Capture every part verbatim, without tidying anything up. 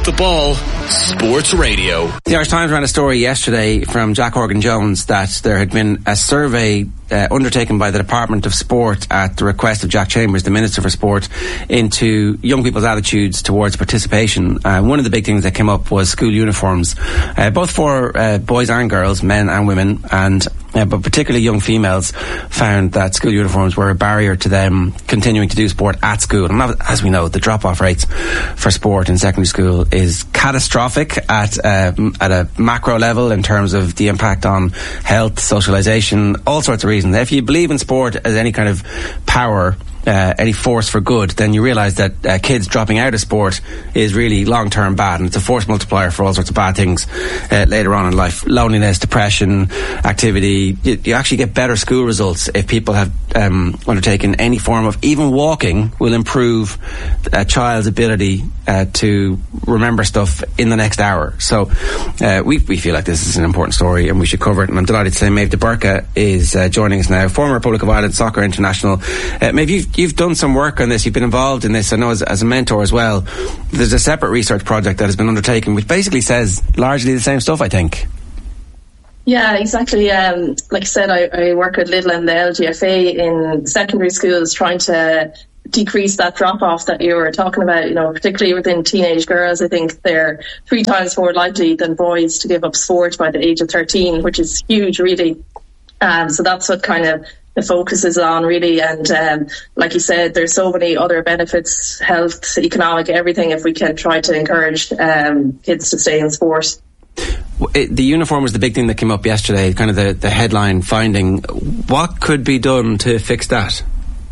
Off the Ball Sports Radio. The Irish Times ran a story yesterday from Jack Horgan-Jones that there had been a survey uh, undertaken by the Department of Sport at the request of Jack Chambers, the Minister for Sport, into young people's attitudes towards participation. Uh, one of the big things that came up was school uniforms, uh, both for uh, boys and girls, men and women, and Uh, but particularly young females found that school uniforms were a barrier to them continuing to do sport at school. And as we know, the drop-off rates for sport in secondary school is catastrophic at uh, at a macro level in terms of the impact on health, socialisation, all sorts of reasons. If you believe in sport as any kind of power, Uh, any force for good, then you realise that uh, kids dropping out of sport is really long-term bad, and it's a force multiplier for all sorts of bad things uh, later on in life. Loneliness, depression, activity. You, you actually get better school results if people have um, undertaken any form of, even walking will improve a child's ability uh, to remember stuff in the next hour. So uh, we, we feel like this is an important story and we should cover it, and I'm delighted to say Maeve de Burca is uh, joining us now, former Republic of Ireland soccer international. Uh, Maeve, you've You've done some work on this. You've been involved in this, I know, as, as a mentor as well. There's a separate research project that has been undertaken which basically says largely the same stuff, I think. Yeah, exactly. Um, like I said, I, I work with Lidl and the L G F A in secondary schools trying to decrease that drop-off that you were talking about, you know, particularly within teenage girls. I think they're three times more likely than boys to give up sport by the age of thirteen, which is huge, really. Um, so that's what kind of the focus is on, really. And um, like you said, there's so many other benefits, health, economic, everything, if we can try to encourage um, kids to stay in sport. It, the uniform was the big thing that came up yesterday, kind of the, the headline finding. What could be done to fix that?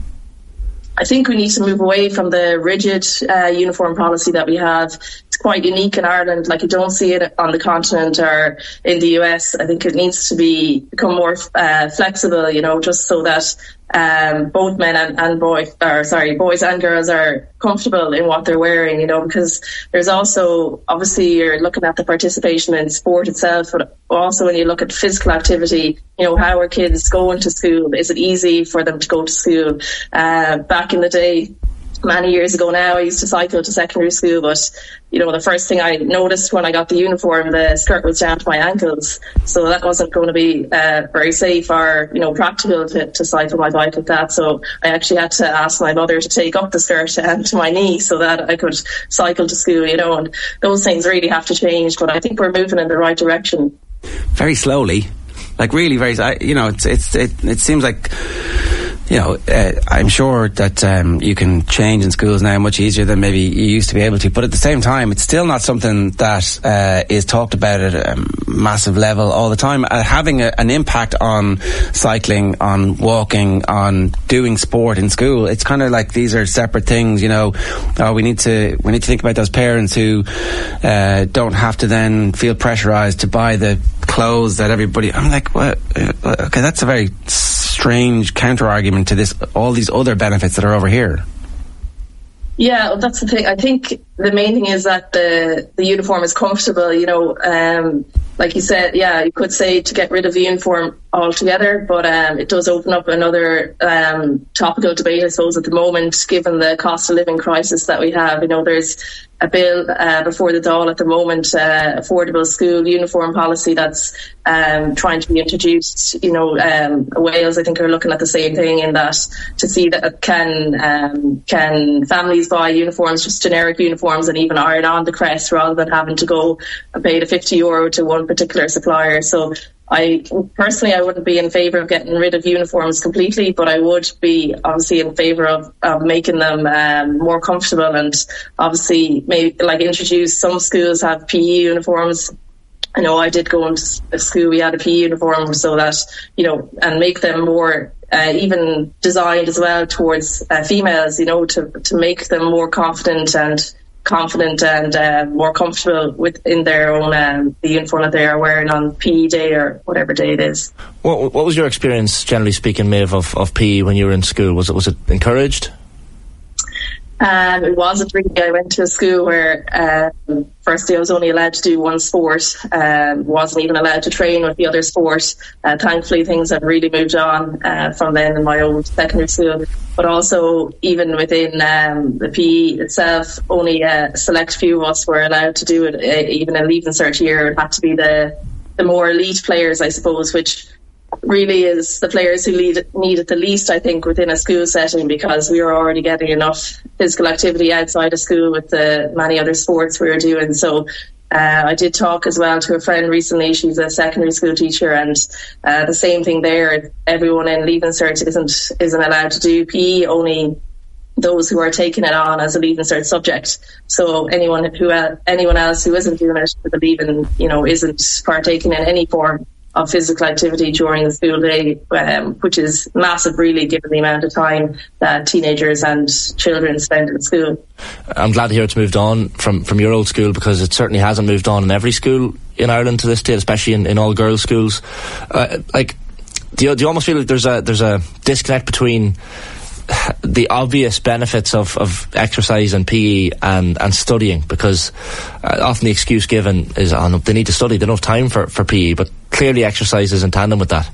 I think we need to move away from the rigid uh, uniform policy that we have. It's quite unique in Ireland. Like, you don't see it on the continent or in the U S. I think it needs to be become more uh, flexible, you know, just so that um, both men and, and boys, or sorry, boys and girls are comfortable in what they're wearing, you know, because there's also, obviously, you're looking at the participation in sport itself, but also when you look at physical activity, you know, how are kids going to school? Is it easy for them to go to school? Uh, back in the day, many years ago now, I used to cycle to secondary school, but, you know, the first thing I noticed when I got the uniform, the skirt was down to my ankles. So that wasn't going to be uh, very safe or, you know, practical to, to cycle my bike like that. So I actually had to ask my mother to take up the skirt um, to my knee so that I could cycle to school, you know, and those things really have to change. But I think we're moving in the right direction. Very slowly. Like, really very, you know, it's, it's, it, it seems like, you know, uh, I'm sure that um, you can change in schools now much easier than maybe you used to be able to. But at the same time, it's still not something that uh, is talked about at a massive level all the time. Uh, having a, an impact on cycling, on walking, on doing sport in school, it's kind of like these are separate things, you know. Oh, we need to we need to think about those parents who uh, don't have to then feel pressurised to buy the clothes that everybody... I'm like, what? Okay, that's a very strange counter-argument to this, all these other benefits that are over here. Yeah, well, that's the thing. I think the main thing is that the, the uniform is comfortable, you know. Um, like you said, yeah, you could say to get rid of the uniform altogether, but um, it does open up another um, topical debate, I suppose, at the moment, given the cost of living crisis that we have. You know, there's a bill uh, before the Dáil at the moment, uh, affordable school uniform policy that's um, trying to be introduced. You know, um, Wales, I think, are looking at the same thing, in that to see that can um, can families buy uniforms, just generic uniforms, and even iron on the crest rather than having to go and pay the fifty euro to one particular supplier. So I personally, I wouldn't be in favour of getting rid of uniforms completely, but I would be obviously in favour of, of making them um, more comfortable, and obviously maybe like introduce, some schools have P E uniforms. I know I did go into school, we had a P E uniform, so that, you know, and make them more uh, even designed as well towards uh, females, you know, to, to make them more confident and confident and uh, more comfortable with in their own um, the uniform that they are wearing on P E day or whatever day it is. What, what was your experience, generally speaking, Maeve, of, of P E when you were in school? Was it was it encouraged? Um, it wasn't really. I went to a school where um, firstly I was only allowed to do one sport, um, wasn't even allowed to train with the other sport. Uh, thankfully things have really moved on uh, from then in my old secondary school. But also even within um, the P E itself, only a select few of us were allowed to do it. Uh, even a Leaving Cert year, it had to be the, the more elite players, I suppose, which really is the players who lead, need it the least, I think, within a school setting, because we were already getting enough physical activity outside of school with the many other sports we were doing. So uh, I did talk as well to a friend recently. She's a secondary school teacher, and uh, the same thing there. Everyone in Leaving Cert isn't isn't allowed to do P E, only those who are taking it on as a Leaving Cert subject. So anyone who uh, anyone else who isn't doing it with a Leaving, you know, isn't partaking in any form of physical activity during the school day, um, which is massive really given the amount of time that teenagers and children spend in school. I'm glad to hear it's moved on from, from your old school, because it certainly hasn't moved on in every school in Ireland to this day, especially in, in all girls' schools. Uh, like, do you, do you almost feel like there's a there's a disconnect between the obvious benefits of, of exercise and P E and, and studying? Because uh, often the excuse given is, oh, no, they need to study, they don't have time for, for P E, but clearly exercise is in tandem with that.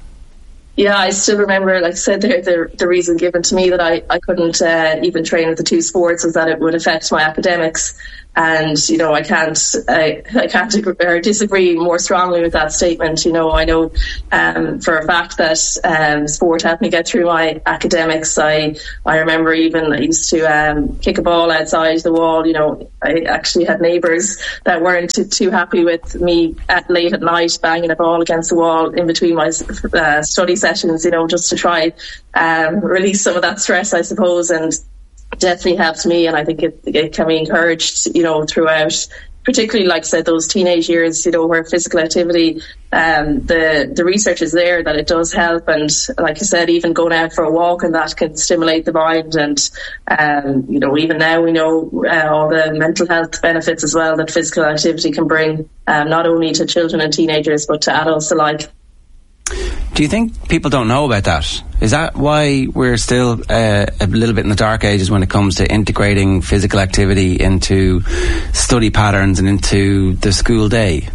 Yeah, I still remember, like I said, the, the, the reason given to me that I, I couldn't uh, even train with the two sports was that it would affect my academics. And, you know, I can't, I, I can't agree, or disagree more strongly with that statement. You know, I know um, for a fact that um, sport helped me get through my academics. I, I remember even I used to um, kick a ball outside the wall. You know, I actually had neighbours that weren't too, too happy with me at late at night banging a ball against the wall in between my uh, study sessions, you know, just to try um, release some of that stress, I suppose. And definitely helped me, and I think it, it can be encouraged, you know, throughout, particularly, like I said, those teenage years, you know, where physical activity, um, the the research is there that it does help, and like I said, even going out for a walk and that can stimulate the mind, and um, you know, even now we know uh, all the mental health benefits as well that physical activity can bring, um, not only to children and teenagers but to adults alike. Do you think people don't know about that? Is that why we're still uh, a little bit in the dark ages when it comes to integrating physical activity into study patterns and into the school day?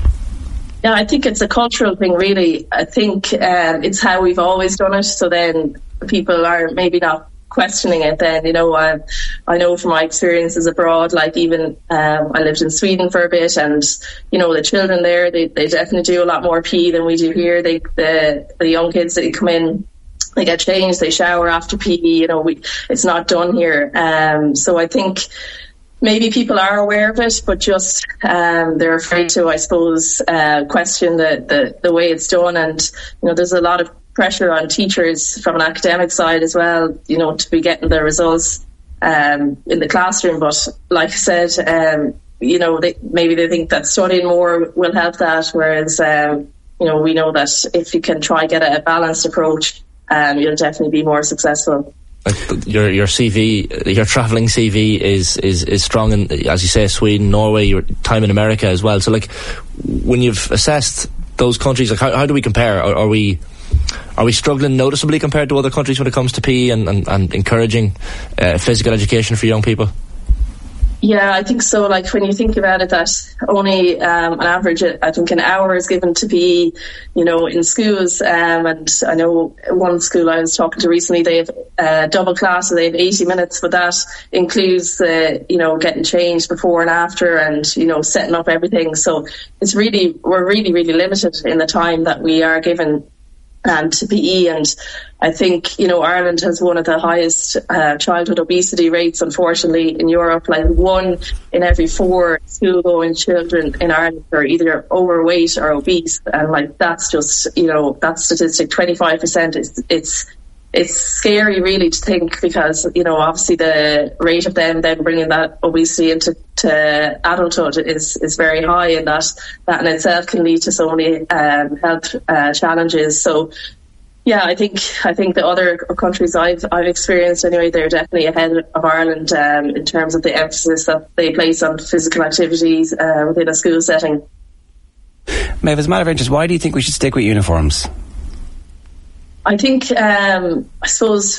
Yeah, I think it's a cultural thing, really. I think um, it's how we've always done it, so then people are maybe not questioning it then, you know. I, I know from my experiences abroad, like even um, I lived in Sweden for a bit, and you know, the children there, they, they definitely do a lot more P E than we do here. They the, the young kids that come in, they get changed, they shower after P E, you know, we, it's not done here. Um, so I think maybe people are aware of it, but just um, they're afraid to, I suppose, uh, question the, the, the way it's done. And, you know, there's a lot of pressure on teachers from an academic side as well, you know, to be getting the results um, in the classroom. But like I said, um, you know, they, maybe they think that studying more will help that, whereas, um, you know, we know that if you can try get a, a balanced approach, um, you'll definitely be more successful. Like your your C V, your travelling C V is, is, is strong in, as you say, Sweden, Norway, your time in America as well. So, like, when you've assessed those countries, like, how, how do we compare? Are, are we are we struggling noticeably compared to other countries when it comes to P E and, and, and encouraging uh, physical education for young people? Yeah, I think so. Like, when you think about it, that only um, an average, I think, an hour is given to P E, you know, in schools. Um, and I know one school I was talking to recently, they have a double class, so they have eighty minutes, but that includes the, you know, getting changed before and after, and, you know, setting up everything. So it's really, we're really, really limited in the time that we are given Um, to P E. And I think, you know, Ireland has one of the highest uh, childhood obesity rates, unfortunately, in Europe. Like, one in every four school-going children in Ireland are either overweight or obese, and like, that's just, you know, that statistic, twenty-five percent, it's it's it's scary really to think, because, you know, obviously the rate of them then bringing that obesity into to adulthood is is very high, and that that in itself can lead to so many um, health uh, challenges. So yeah, I think I think the other countries I've I've experienced anyway, they're definitely ahead of Ireland um, in terms of the emphasis that they place on physical activities uh, within a school setting. Maeve, as a matter of interest, why do you think we should stick with uniforms? I think, um, I suppose,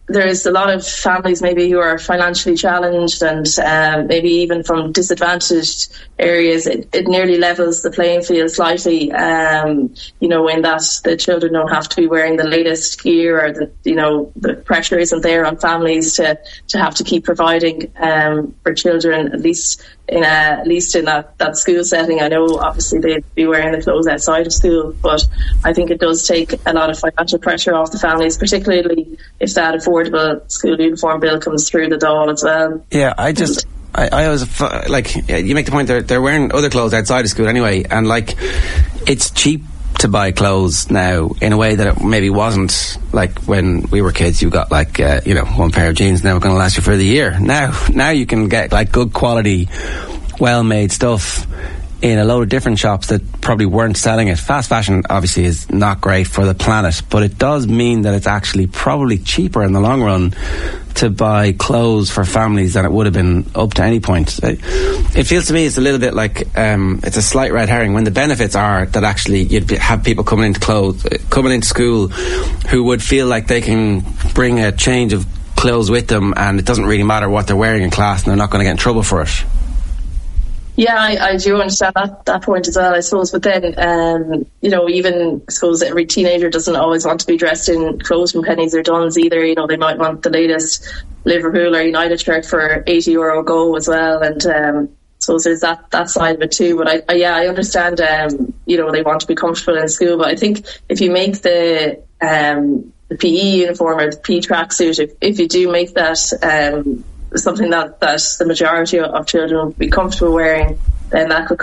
there's a lot of families maybe who are financially challenged and um, maybe even from disadvantaged areas. It, it nearly levels the playing field slightly, um, you know, in that the children don't have to be wearing the latest gear, or the, you know, the pressure isn't there on families to, to have to keep providing um, for children, at least in a, at least in that, that school setting. I know obviously they'd be wearing the clothes outside of school, but I think it does take a lot of financial pressure off the families, particularly if that affordable school uniform bill comes through the door as well. Yeah, I just... I, I always, like, you make the point, they're, they're wearing other clothes outside of school anyway, and, like, it's cheap to buy clothes now in a way that it maybe wasn't, like, when we were kids. You got, like, uh, you know, one pair of jeans now going to last you for the year. Now, now you can get, like, good quality, well-made stuff in a load of different shops that probably weren't selling it. Fast fashion obviously is not great for the planet, but it does mean that it's actually probably cheaper in the long run to buy clothes for families than it would have been up to any point. It feels to me it's a little bit like um, it's a slight red herring when the benefits are that actually you'd have people coming into clothes, coming into school who would feel like they can bring a change of clothes with them, and it doesn't really matter what they're wearing in class, and they're not going to get in trouble for it. Yeah, I, I do understand that, that point as well, I suppose. But then, um, you know, even I suppose every teenager doesn't always want to be dressed in clothes from Pennies or Dunnes either. You know, they might want the latest Liverpool or United shirt for eighty euro go as well. And um, so there's that, that side of it too. But I, I yeah, I understand, um, you know, they want to be comfortable in school. But I think if you make the, um, the P E uniform or the P E tracksuit, if, if you do make that, um, something that, that the majority of children would be comfortable wearing, then that could